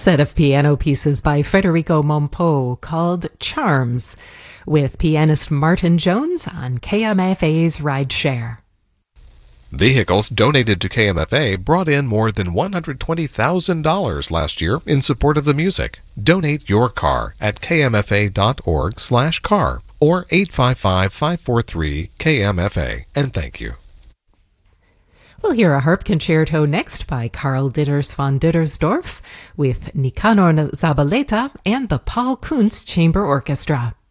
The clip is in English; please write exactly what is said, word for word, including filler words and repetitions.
set of piano pieces by Federico Mompo called Charms, with pianist Martin Jones on K M F A's Rideshare. Vehicles donated to K M F A brought in more than one hundred twenty thousand dollars last year in support of the music. Donate your car at kmfa.org slash car or eight five five, five four three, K M F A, and thank you. We'll hear a harp concerto next by Karl Ditters von Dittersdorf with Nicanor Zabaleta and the Paul Kuntz Chamber Orchestra.